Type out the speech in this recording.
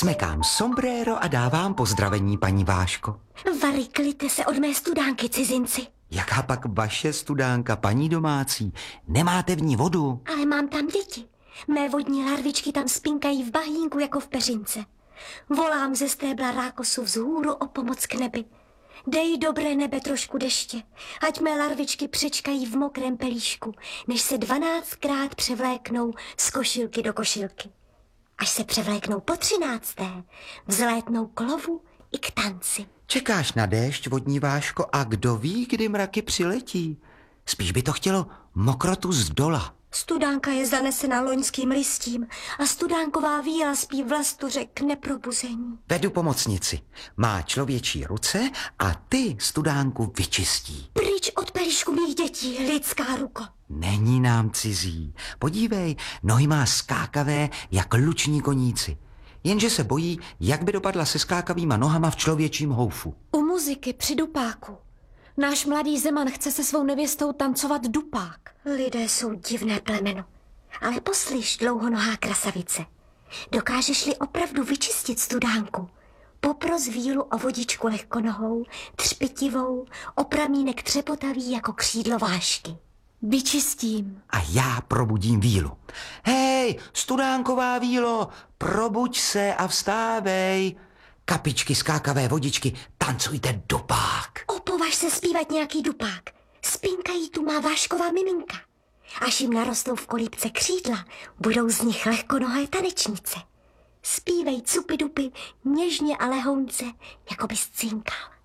Smekám sombrero a dávám pozdravení, paní Váško. Varyklijte se od mé studánky, cizinci. Jaká pak vaše studánka, paní domácí? Nemáte v ní vodu? Ale mám tam děti. Mé vodní larvičky tam spinkají v bahínku jako v peřince. Volám ze stébla rákosu vzhůru o pomoc k nebi. Dej, dobré nebe, trošku deště, ať mé larvičky přečkají v mokrém pelíšku, než se 12krát převléknou z košilky do košilky. Až se převléknou po 13. vzlétnou k lovu i k tanci. Čekáš na déšť, vodní Váško, a kdo ví, kdy mraky přiletí? Spíš by to chtělo mokrotu z dola. Studánka je zanesena loňským listím a studánková víla spí v lastuře k neprobuzení. Vedu pomocnici. Má člověčí ruce a ty studánku vyčistí. Pryč od pelíšku mých dětí, lidská ruko. Není nám cizí. Podívej, nohy má skákavé jak luční koníci. Jenže se bojí, jak by dopadla se skákavýma nohama v člověčím houfu. U muziky při dupáku. Náš mladý Zeman chce se svou nevěstou tancovat dupák. Lidé jsou divné plemeno. Ale poslyš, dlouhonohá krasavice. Dokážeš-li opravdu vyčistit studánku? Popros vílu o vodičku lehkonohou, třpitivou, o pramínek třepotavý jako křídlo vášky. Vyčistím. A já probudím vílu. Hej, studánková vílo, probuď se a vstávej. Kapičky, skákavé vodičky, tancujte dupák. Opovaž se zpívat nějaký dupák. Spinkají tu má Vášková miminka. Až jim narostou v kolípce křídla, budou z nich lehkonohé tanečnice. Zpívej cupy dupy, něžně a lehonce, jako bys cinkal.